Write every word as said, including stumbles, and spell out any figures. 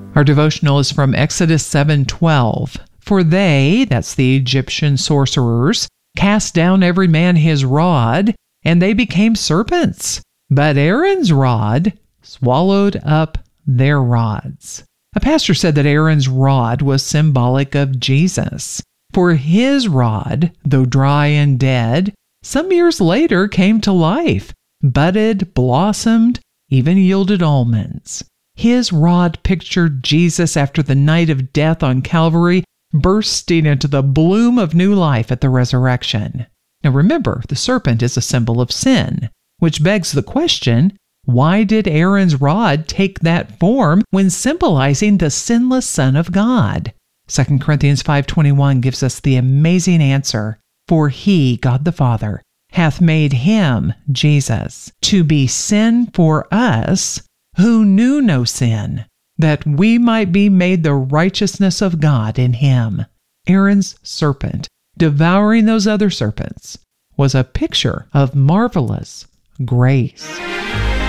Our devotional is from Exodus seven twelve. For they, that's the Egyptian sorcerers, cast down every man his rod, and they became serpents. But Aaron's rod swallowed up their rods. A pastor said that Aaron's rod was symbolic of Jesus. For his rod, though dry and dead, some years later came to life, budded, blossomed, even yielded almonds. His rod pictured Jesus after the night of death on Calvary, bursting into the bloom of new life at the resurrection. Now remember, the serpent is a symbol of sin, which begs the question, why did Aaron's rod take that form when symbolizing the sinless Son of God? Second Corinthians five twenty-one gives us the amazing answer. For he, God the Father, hath made him, Jesus, to be sin for us, who knew no sin, that we might be made the righteousness of God in him. Aaron's serpent, devouring those other serpents, was a picture of marvelous grace.